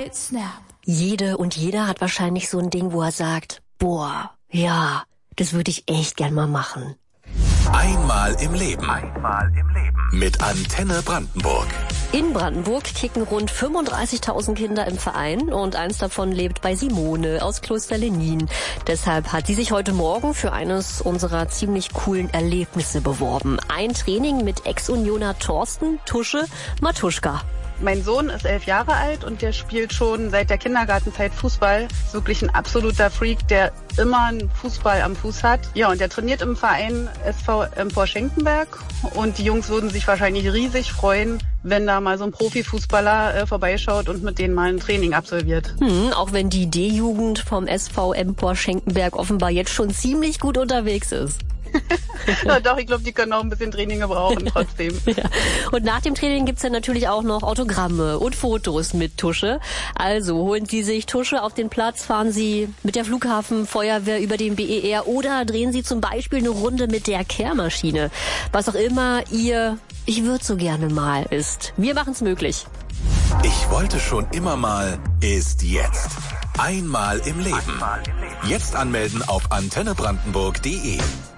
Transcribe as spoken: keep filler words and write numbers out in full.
Snap. Jede und jeder hat wahrscheinlich so ein Ding, wo er sagt, boah, ja, das würde ich echt gern mal machen. Einmal im Leben. Einmal im Leben. Mit Antenne Brandenburg. In Brandenburg kicken rund fünfunddreißigtausend Kinder im Verein und eins davon lebt bei Simone aus Kloster Lenin. Deshalb hat sie sich heute Morgen für eines unserer ziemlich coolen Erlebnisse beworben. Ein Training mit Ex-Unioner Thorsten Tusche Matuschka. Mein Sohn ist elf Jahre alt und der spielt schon seit der Kindergartenzeit Fußball. Ist wirklich ein absoluter Freak, der immer einen Fußball am Fuß hat. Ja, und der trainiert im Verein S V Empor Schenkenberg. Und die Jungs würden sich wahrscheinlich riesig freuen, wenn da mal so ein Profifußballer äh, vorbeischaut und mit denen mal ein Training absolviert. Hm, auch wenn die D-Jugend vom S V Empor Schenkenberg offenbar jetzt schon ziemlich gut unterwegs ist. Ja, doch, ich glaube, die können auch ein bisschen Training gebrauchen trotzdem. Ja. Und nach dem Training gibt's dann natürlich auch noch Autogramme und Fotos mit Tusche. Also holen Sie sich Tusche auf den Platz, fahren Sie mit der Flughafenfeuerwehr über den B E R oder drehen Sie zum Beispiel eine Runde mit der Kehrmaschine. Was auch immer Ihr Ich würde so gerne mal ist. Wir machen's möglich. Ich wollte schon immer mal ist jetzt. Einmal im Leben. Jetzt anmelden auf antenne brandenburg punkt de.